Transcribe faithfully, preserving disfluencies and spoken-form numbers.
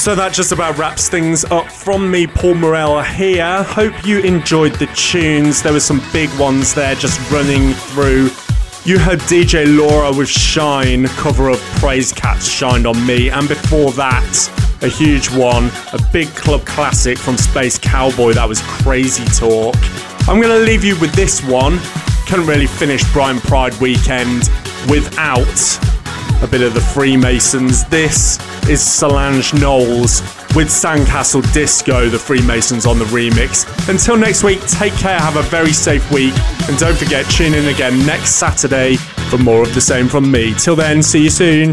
So that just about wraps things up from me, Paul Morell here. Hope you enjoyed the tunes. There were some big ones there just running through. You heard D J Laura with Shine, cover of Praise Cat's Shined on Me. And before that, a huge one, a big club classic from Space Cowboy. That was Crazy Talk. I'm going to leave you with this one. Couldn't really finish Brian Pride Weekend without a bit of the Freemasons. This is Solange Knowles with Sandcastle Disco, the Freemasons on the remix. Until next week, take care, have a very safe week, and don't forget, tune in again next Saturday for more of the same from me. Till then, see you soon.